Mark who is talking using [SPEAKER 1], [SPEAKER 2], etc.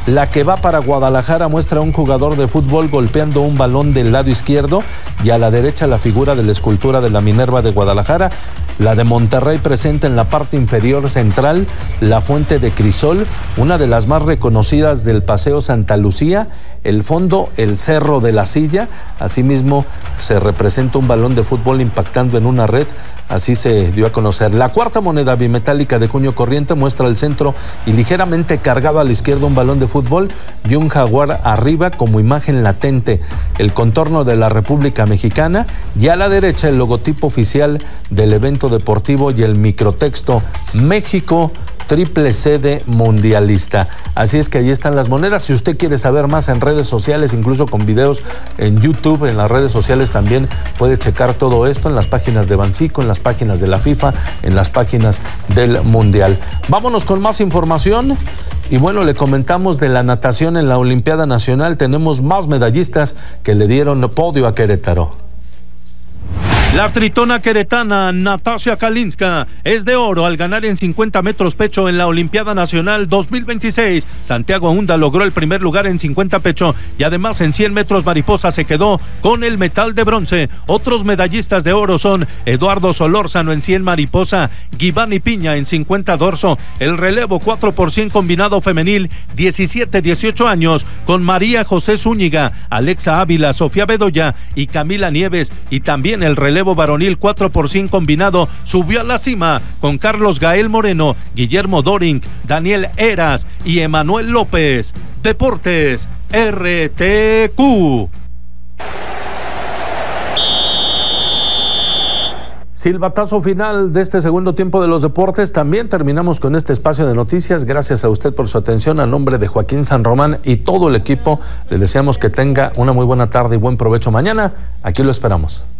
[SPEAKER 1] La que va para Guadalajara muestra a un jugador de fútbol golpeando un balón del lado izquierdo y a la derecha la figura de la escultura de la Minerva de Guadalajara. La de Monterrey presenta en la parte inferior central la fuente de crisol, una de las más reconocidas del Paseo Santa Lucía. El fondo, el Cerro de la Silla. Asimismo, se representa un balón de fútbol impactando en una red. Así se dio a conocer. La cuarta moneda bimetálica de cuño corriente muestra el centro y ligeramente cargado a la izquierda un balón de fútbol y un jaguar arriba como imagen latente. El contorno de la República Mexicana y a la derecha el logotipo oficial del evento deportivo y el microtexto: México, triple sede mundialista. Así es que ahí están las monedas. Si usted quiere saber más en redes sociales, incluso con videos en YouTube, en las redes sociales también puede checar todo esto en las páginas de Bancico, en las páginas de la FIFA, en las páginas del Mundial. Vámonos con más información. Y bueno, le comentamos de la natación en la Olimpiada Nacional. Tenemos más medallistas que le dieron podio a Querétaro.
[SPEAKER 2] La tritona queretana Natasha Kalinska es de oro al ganar en 50 metros pecho en la Olimpiada Nacional 2026. Santiago Hunda logró el primer lugar en 50 pecho y además en 100 metros mariposa se quedó con el metal de bronce. Otros medallistas de oro son Eduardo Solórzano en 100 mariposa, Givani Piña en 50 dorso, el relevo 4x100 combinado femenil 17-18 años con María José Zúñiga, Alexa Ávila, Sofía Bedoya y Camila Nieves, y también el relevo varonil 4x100 combinado subió a la cima con Carlos Gael Moreno, Guillermo Doring, Daniel Eras y Emanuel López. Deportes RTQ.
[SPEAKER 1] Silbatazo final de este segundo tiempo de los deportes. También terminamos con este espacio de noticias. Gracias a usted por su atención. A nombre de Joaquín San Román y todo el equipo, le deseamos que tenga una muy buena tarde y buen provecho mañana. Aquí lo esperamos.